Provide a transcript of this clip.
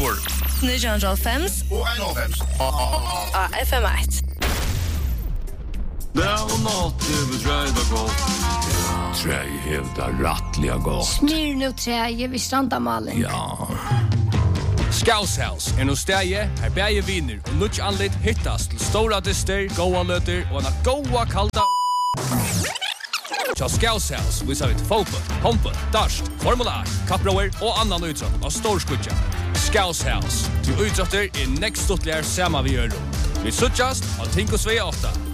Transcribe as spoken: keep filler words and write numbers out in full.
Kvartfor. nio fem Og en av fem. A F M ett. Det är något det betyder gott. Träj hävda rattliga gott. Smyr nu träje vid strandamalen. Ja. Scouse är nu stäje, här bäge vinner och nutch anlit hittas till stora dyster, goa löter och en goa kalda. Så Scouse House visar vi till fotboll, handboll, dart, Formula ett, kappråer och annan utsatt av storskutja. Scouse House, till utsatter i next stutliga samma vi gör. Vi suttjast av Tinkosvej åtta.